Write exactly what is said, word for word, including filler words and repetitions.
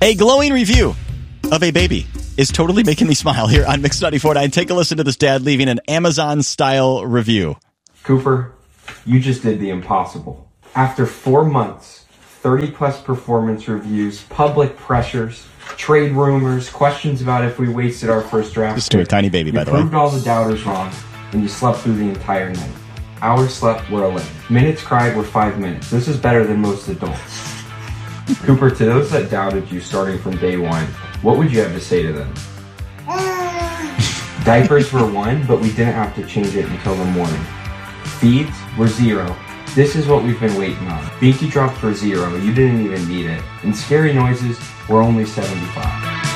A glowing review of a baby is totally making me smile here on Mix ninety-four point nine. Take a listen to this dad leaving an Amazon-style review. Cooper, you just did the impossible. After four months, thirty-plus performance reviews, public pressures, trade rumors, questions about if we wasted our first draft. Just to a tiny baby, by the way. You proved all the doubters wrong, and you slept through the entire night. Hours slept were eleven. Minutes cried were five minutes. This is better than most adults. Cooper, to those that doubted you starting from day one, what would you have to say to them? Diapers were one, but we didn't have to change it until the morning. Feeds were zero. This is what we've been waiting on. Binky dropped for zero, you didn't even need it. And scary noises were only seventy-five.